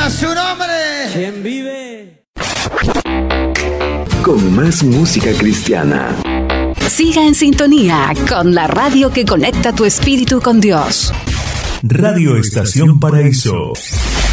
sea su nombre. ¿Quién vive? Con más música cristiana. Siga en sintonía con la radio que conecta tu espíritu con Dios. Radio Estación Paraíso.